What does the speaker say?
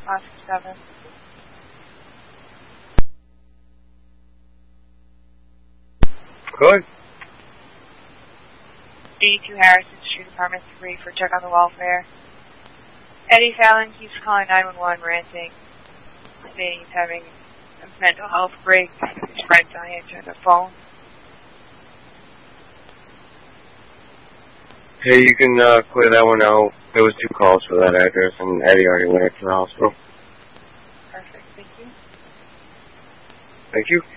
Oscar 7. 82 Harrison Street, Apartment 3 for check on the welfare. Eddie Fallon keeps calling 911 ranting, saying he's having a mental health break. His friend's not answering the phone. Hey, you can clear that one out. There was 2 calls for that address, and Eddie already went to the hospital. Perfect, thank you. Thank you.